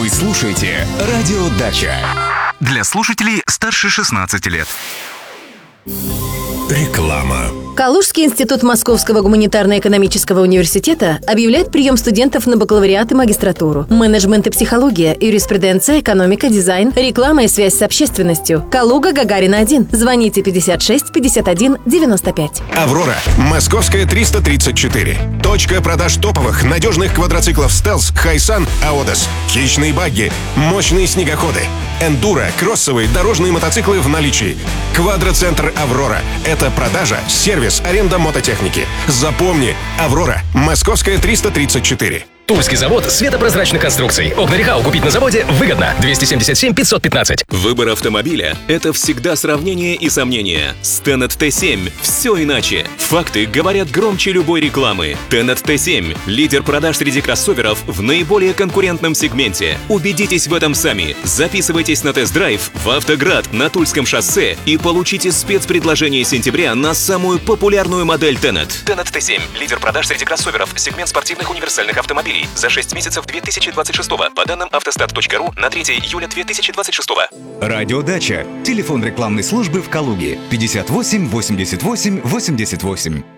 Вы слушаете «Радио Дача». Для слушателей старше 16 лет. Реклама. Калужский институт Московского гуманитарно-экономического университета объявляет прием студентов на бакалавриат и магистратуру. Менеджмент и психология, юриспруденция, экономика, дизайн, реклама и связь с общественностью. Калуга, Гагарина 1. Звоните 56 51 95. «Аврора». Московская, 334. Точка продаж топовых, надежных квадроциклов «Стелс», «Хайсан», «Аодос». Хищные багги, мощные снегоходы. Эндуро, кроссовые, дорожные мотоциклы в наличии. Квадроцентр «Аврора». Это продажа, сервис, аренда мототехники. Запомни, «Аврора». Московская, 334. Тульский завод светопрозрачных конструкций. Окна Рехау купить на заводе выгодно. 277 515. Выбор автомобиля – это всегда сравнение и сомнения. с Tenet T7 все иначе. Факты говорят громче любой рекламы. Tenet T7 – лидер продаж среди кроссоверов в наиболее конкурентном сегменте. Убедитесь в этом сами. Записывайтесь на тест-драйв в «Автоград» на Тульском шоссе и получите спецпредложение сентября на самую популярную модель Tenet. Tenet T7 – лидер продаж среди кроссоверов, сегмент спортивных универсальных автомобилей. За 6 месяцев 2026 по данным автостат.ру на 3 июля 2026. «Радио Дача». Телефон рекламной службы в Калуге 58 88 88.